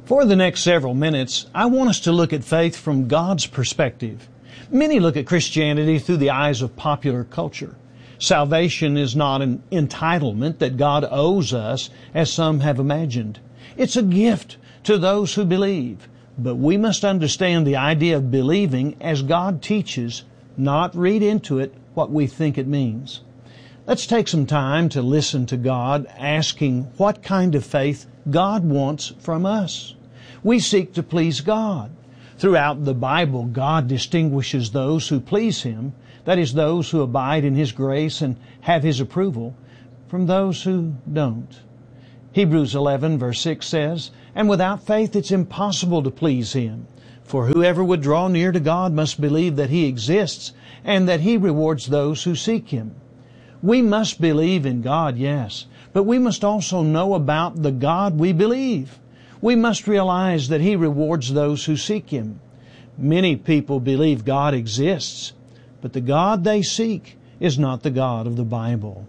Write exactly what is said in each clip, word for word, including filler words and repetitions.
For the next several minutes, I want us to look at faith from God's perspective. Many look at Christianity through the eyes of popular culture. Salvation is not an entitlement that God owes us, as some have imagined. It's a gift to those who believe. But we must understand the idea of believing as God teaches, not read into it what we think it means. Let's take some time to listen to God, asking what kind of faith God wants from us. We seek to please God. Throughout the Bible, God distinguishes those who please Him, that is, those who abide in His grace and have His approval, from those who don't. Hebrews eleven verse six says, "And without faith it's impossible to please Him. For whoever would draw near to God must believe that He exists and that He rewards those who seek Him." We must believe in God, yes, but we must also know about the God we believe. We must realize that He rewards those who seek Him. Many people believe God exists, but the God they seek is not the God of the Bible.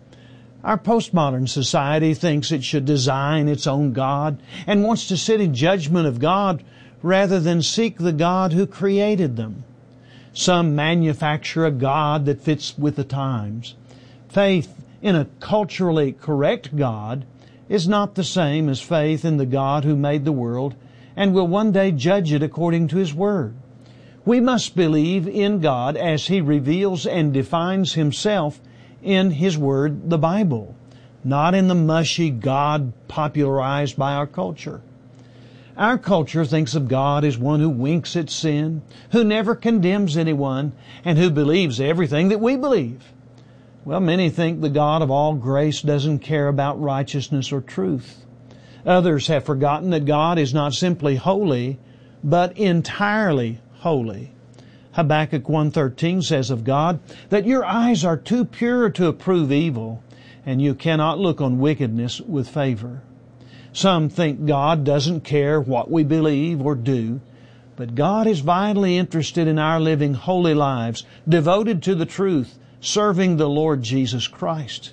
Our postmodern society thinks it should design its own God and wants to sit in judgment of God rather than seek the God who created them. Some manufacture a God that fits with the times. Faith in a culturally correct God is not the same as faith in the God who made the world and will one day judge it according to His Word. We must believe in God as He reveals and defines Himself in His Word, the Bible, not in the mushy God popularized by our culture. Our culture thinks of God as one who winks at sin, who never condemns anyone, and who believes everything that we believe. Well, many think the God of all grace doesn't care about righteousness or truth. Others have forgotten that God is not simply holy, but entirely holy. Habakkuk one thirteen says of God that your eyes are too pure to approve evil, and you cannot look on wickedness with favor. Some think God doesn't care what we believe or do, but God is vitally interested in our living holy lives, devoted to the truth, serving the Lord Jesus Christ.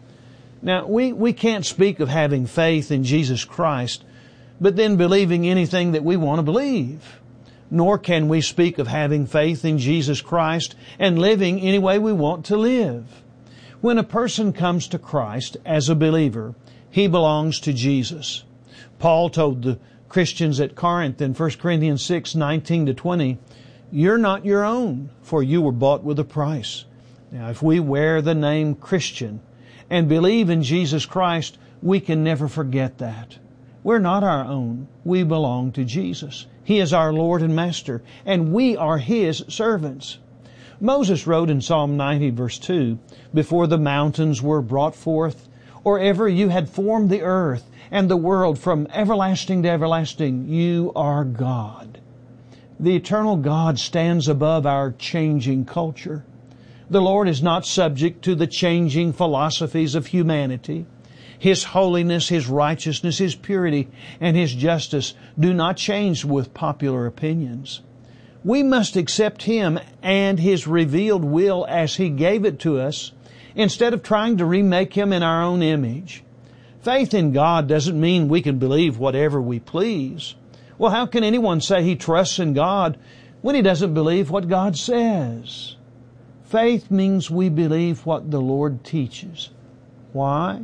Now, we, we can't speak of having faith in Jesus Christ, but then believing anything that we want to believe. Nor can we speak of having faith in Jesus Christ and living any way we want to live. When a person comes to Christ as a believer, he belongs to Jesus. Paul told the Christians at Corinth in First Corinthians six nineteen to twenty, "You're not your own, for you were bought with a price." Now, if we wear the name Christian and believe in Jesus Christ, we can never forget that. We're not our own. We belong to Jesus. He is our Lord and Master, and we are His servants. Moses wrote in Psalm ninety verse two, "Before the mountains were brought forth, or ever you had formed the earth and the world from everlasting to everlasting, you are God." The eternal God stands above our changing culture. The Lord is not subject to the changing philosophies of humanity. His holiness, His righteousness, His purity, and His justice do not change with popular opinions. We must accept Him and His revealed will as He gave it to us, instead of trying to remake Him in our own image. Faith in God doesn't mean we can believe whatever we please. Well, how can anyone say he trusts in God when he doesn't believe what God says? Faith means we believe what the Lord teaches. Why?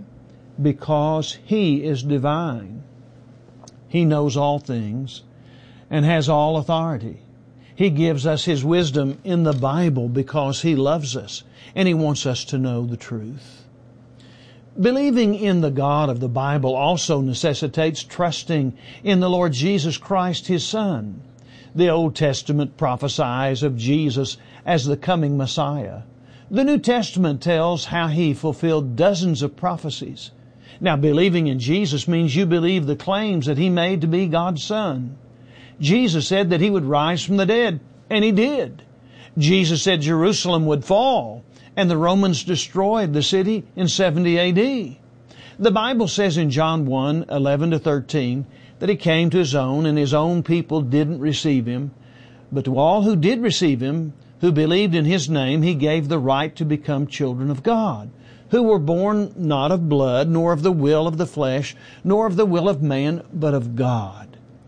Because He is divine. He knows all things and has all authority. He gives us His wisdom in the Bible because He loves us and He wants us to know the truth. Believing in the God of the Bible also necessitates trusting in the Lord Jesus Christ, His Son. The Old Testament prophesies of Jesus as the coming Messiah. The New Testament tells how He fulfilled dozens of prophecies. Now, believing in Jesus means you believe the claims that He made to be God's Son. Jesus said that He would rise from the dead, and He did. Jesus said Jerusalem would fall, and the Romans destroyed the city in seventy A D. The Bible says in John one eleven to thirteen that He came to His own, and His own people didn't receive Him. But to all who did receive Him, who believed in His name, He gave the right to become children of God, who were born not of blood, nor of the will of the flesh, nor of the will of man, but of God.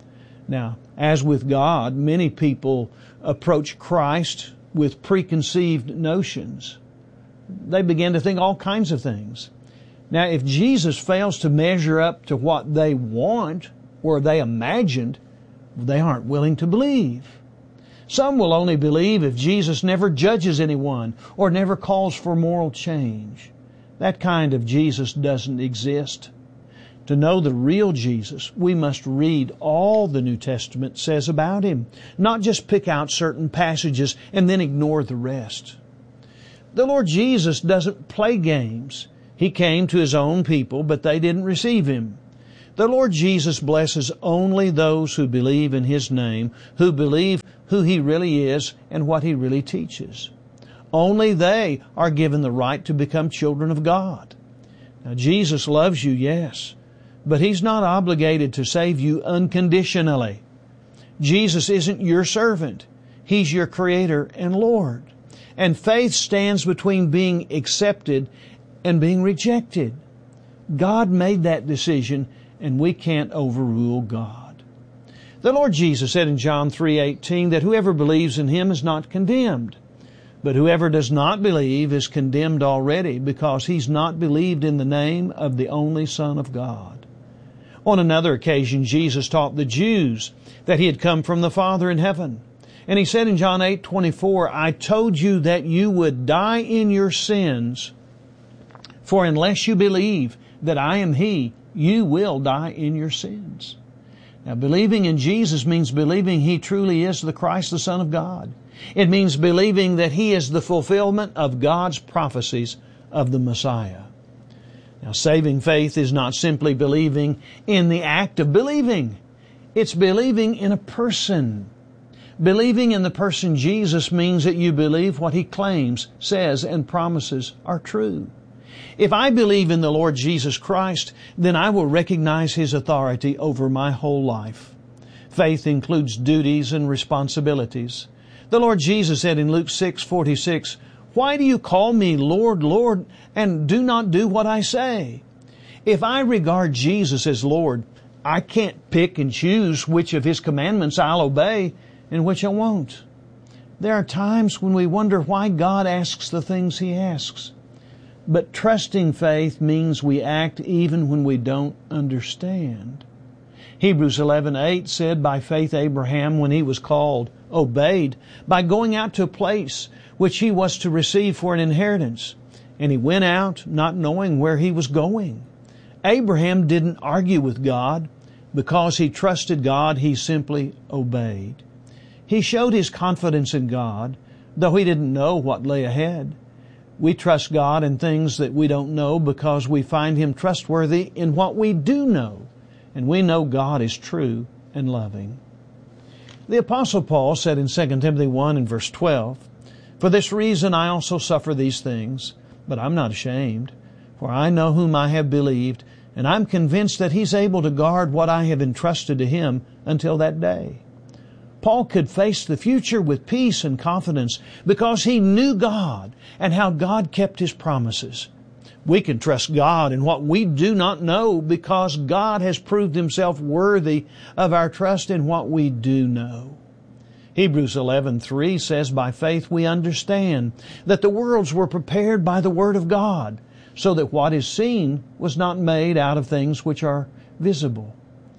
Now, as with God, many people approach Christ with preconceived notions. They begin to think all kinds of things. Now, if Jesus fails to measure up to what they want or they imagined, they aren't willing to believe. Some will only believe if Jesus never judges anyone or never calls for moral change. That kind of Jesus doesn't exist. To know the real Jesus, we must read all the New Testament says about Him, not just pick out certain passages and then ignore the rest. The Lord Jesus doesn't play games. He came to His own people, but they didn't receive Him. The Lord Jesus blesses only those who believe in His name, who believe who He really is and what He really teaches. Only they are given the right to become children of God. Now, Jesus loves you, yes, but He's not obligated to save you unconditionally. Jesus isn't your servant. He's your Creator and Lord. And faith stands between being accepted and being rejected. God made that decision, and we can't overrule God. The Lord Jesus said in John three eighteen that whoever believes in Him is not condemned. But whoever does not believe is condemned already, because he's not believed in the name of the only Son of God. On another occasion, Jesus taught the Jews that He had come from the Father in heaven. And He said in John eight twenty-four, I told you that you would die in your sins, for unless you believe that I am He, you will die in your sins. Now, believing in Jesus means believing He truly is the Christ, the Son of God. It means believing that He is the fulfillment of God's prophecies of the Messiah. Now, saving faith is not simply believing in the act of believing. It's believing in a person. Believing in the person Jesus means that you believe what He claims, says, and promises are true. If I believe in the Lord Jesus Christ, then I will recognize His authority over my whole life. Faith includes duties and responsibilities. The Lord Jesus said in Luke six forty-six, Why do you call me Lord, Lord, and do not do what I say? If I regard Jesus as Lord, I can't pick and choose which of His commandments I'll obey and which I won't. There are times when we wonder why God asks the things He asks. But trusting faith means we act even when we don't understand. Hebrews eleven eight said, By faith Abraham, when he was called, obeyed by going out to a place which he was to receive for an inheritance. And he went out not knowing where he was going. Abraham didn't argue with God. Because he trusted God, he simply obeyed. He showed his confidence in God, though he didn't know what lay ahead. We trust God in things that we don't know because we find Him trustworthy in what we do know, and we know God is true and loving. The Apostle Paul said in Second Timothy one and verse twelve, For this reason I also suffer these things, but I'm not ashamed, for I know whom I have believed, and I'm convinced that He's able to guard what I have entrusted to Him until that day. Paul could face the future with peace and confidence because he knew God and how God kept His promises. We can trust God in what we do not know because God has proved Himself worthy of our trust in what we do know. Hebrews eleven three says, By faith we understand that the worlds were prepared by the Word of God, so that what is seen was not made out of things which are visible.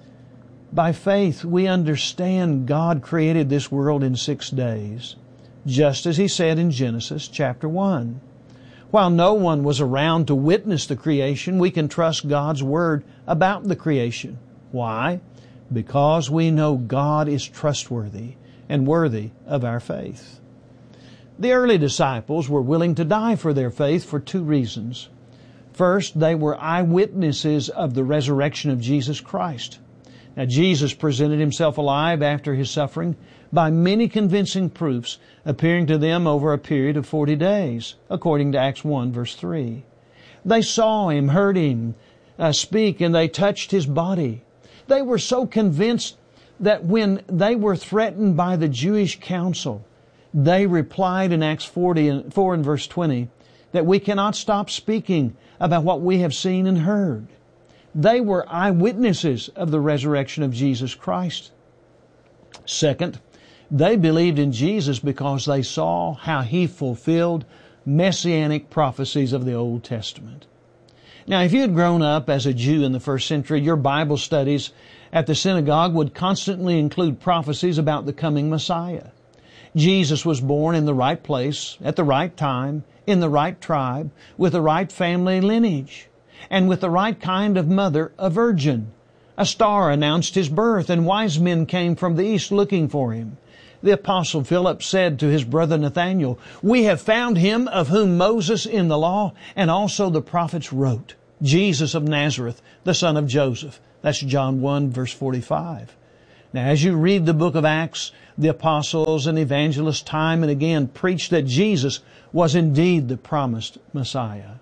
By faith, we understand God created this world in six days, just as He said in Genesis chapter one. While no one was around to witness the creation, we can trust God's Word about the creation. Why? Because we know God is trustworthy and worthy of our faith. The early disciples were willing to die for their faith for two reasons. First, they were eyewitnesses of the resurrection of Jesus Christ. Now, Jesus presented Himself alive after His suffering by many convincing proofs, appearing to them over a period of forty days, according to Acts one, verse three. They saw Him, heard Him uh, speak, and they touched His body. They were so convinced that when they were threatened by the Jewish council, they replied in Acts four and verse twenty that we cannot stop speaking about what we have seen and heard. They were eyewitnesses of the resurrection of Jesus Christ. Second, they believed in Jesus because they saw how He fulfilled messianic prophecies of the Old Testament. Now, if you had grown up as a Jew in the first century, your Bible studies at the synagogue would constantly include prophecies about the coming Messiah. Jesus was born in the right place, at the right time, in the right tribe, with the right family lineage, and with the right kind of mother, a virgin. A star announced His birth, and wise men came from the east looking for Him. The Apostle Philip said to his brother Nathanael, "We have found Him of whom Moses in the law and also the prophets wrote, Jesus of Nazareth, the son of Joseph." That's John one, verse forty-five. Now, as you read the book of Acts, the apostles and evangelists time and again preached that Jesus was indeed the promised Messiah.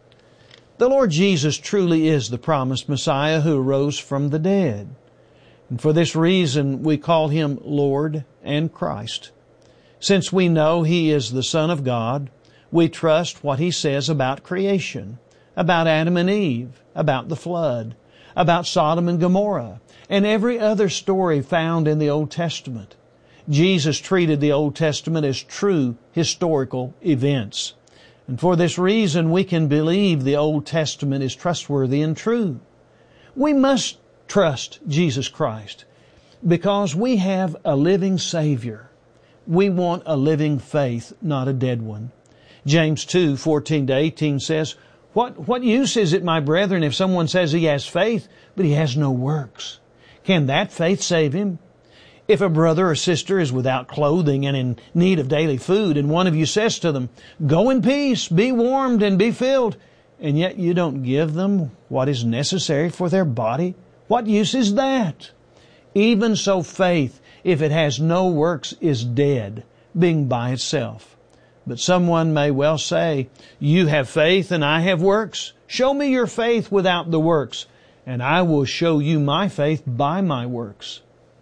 The Lord Jesus truly is the promised Messiah who arose from the dead. And for this reason, we call Him Lord and Christ. Since we know He is the Son of God, we trust what He says about creation, about Adam and Eve, about the flood, about Sodom and Gomorrah, and every other story found in the Old Testament. Jesus treated the Old Testament as true historical events. And for this reason, we can believe the Old Testament is trustworthy and true. We must trust Jesus Christ because we have a living Savior. We want a living faith, not a dead one. James two, fourteen to eighteen says, What, what use is it, my brethren, if someone says he has faith, but he has no works? Can that faith save him? If a brother or sister is without clothing and in need of daily food, and one of you says to them, "Go in peace, be warmed and be filled," and yet you don't give them what is necessary for their body, what use is that? Even so, faith, if it has no works, is dead, being by itself. But someone may well say, "You have faith and I have works. Show me your faith without the works, and I will show you my faith by my works."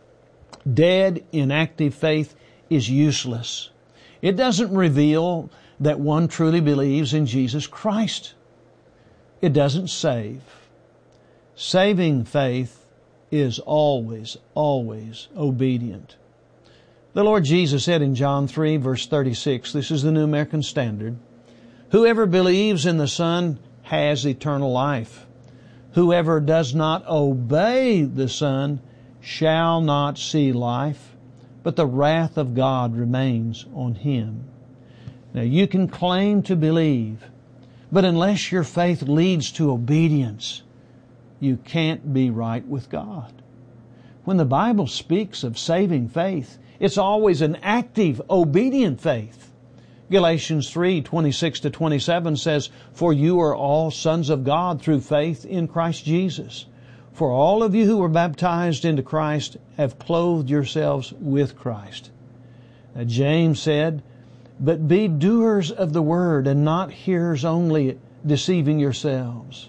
Dead, inactive faith is useless. It doesn't reveal that one truly believes in Jesus Christ. It doesn't save. Saving faith is always, always obedient. The Lord Jesus said in John three, verse thirty-six, this is the New American Standard, "Whoever believes in the Son has eternal life. Whoever does not obey the Son shall not see life, but the wrath of God remains on him." Now, you can claim to believe, but unless your faith leads to obedience, you can't be right with God. When the Bible speaks of saving faith, it's always an active, obedient faith. Galatians three, twenty-six to twenty-seven says, "For you are all sons of God through faith in Christ Jesus. For all of you who were baptized into Christ have clothed yourselves with Christ." Now, James said, "But be doers of the word and not hearers only, deceiving yourselves."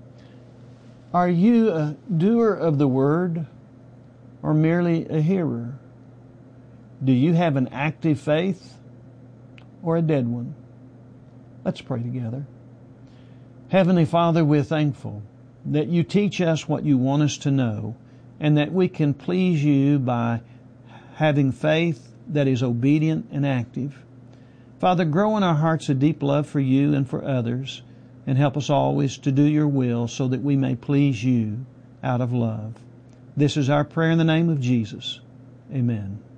Are you a doer of the word or merely a hearer? Do you have an active faith or a dead one? Let's pray together. Heavenly Father, we're thankful that you teach us what you want us to know, and that we can please you by having faith that is obedient and active. Father, grow in our hearts a deep love for you and for others, and help us always to do your will so that we may please you out of love. This is our prayer in the name of Jesus. Amen.